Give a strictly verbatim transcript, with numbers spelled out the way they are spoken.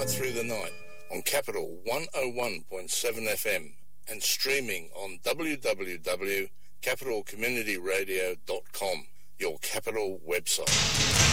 right through the night on Capital one oh one point seven F M and streaming on w w w dot capital community radio dot com, your Capital website.